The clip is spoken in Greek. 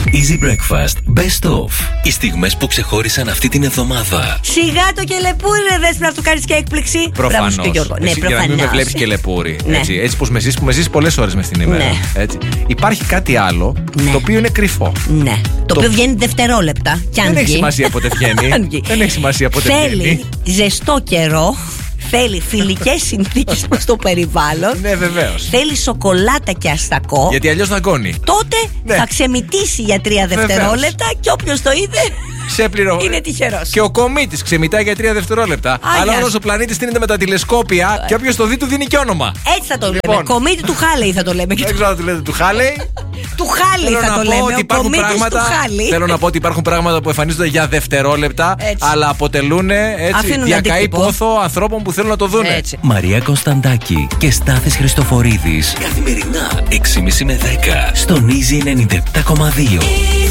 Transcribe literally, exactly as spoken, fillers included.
Easy Breakfast Best Of. Οι στιγμές που ξεχώρισαν αυτή την εβδομάδα. Σιγά το κελεπούρι, ρε, δες, πρέπει να του κάνεις και έκπληξη. Προφανώς. Ναι, προφανώς. Για να μην με βλέπεις κελεπούρι. Ναι. Έτσι, έτσι πως με ζεις, που με ζεις πολλές ώρες μες την ημέρα. Ναι. Έτσι. Υπάρχει κάτι άλλο, Ναι. το οποίο είναι κρυφό. Ναι. Το, το οποίο βγαίνει δευτερόλεπτα. Και αν Δεν έχει βγει, σημασία πότε βγαίνει. Δεν έχει σημασία πότε θέλει βγαίνει. ζεστό καιρό. Θέλει φιλικές συνθήκες προς το περιβάλλον. Ναι, βεβαίως. Θέλει σοκολάτα και αστακό. Γιατί αλλιώς δαγκώνει. Τότε Ναι. θα ξεμητήσει για τρία Βεβαίως. δευτερόλεπτα και όποιος το είδε Ξέπληρο. είναι τυχερός. Και ο κομίτης ξεμητάει για τρία δευτερόλεπτα. Αλλά Άγια. όλος ο πλανήτης στείνεται με τα τηλεσκόπια και όποιος το δει του δίνει και όνομα. Έτσι θα το λέμε. Λοιπόν. Κομίτη του Χάλεϊ θα το λέμε. Και Δεν του... ξέρω αν του λέτε του Χάλεϊ. του Χάλεϊ Θέλω θα να το πω λέμε. ότι Ο υπάρχουν κομίτης του πράγματα, Χάλεϊ. θέλω να πω ότι υπάρχουν πράγματα που εμφανίζονται για δευτερόλεπτα, Έτσι. αλλά αποτελούν έτσι, Αφήνουν διακαή αντίκτυπο. πόθο ανθρώπων που θέλουν να το δούνε. Έτσι. Μαρία Κωνσταντάκη και Στάθης Χριστοφορίδης. Καθημερινά έξι και μισή με δέκα στον Easy ενενήντα επτά κόμμα δύο.